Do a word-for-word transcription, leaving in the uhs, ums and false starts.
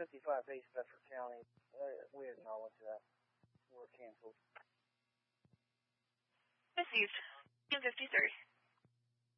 fifty-five East Bedford County. Uh, we acknowledge that. We're canceled. Received. fifty-three.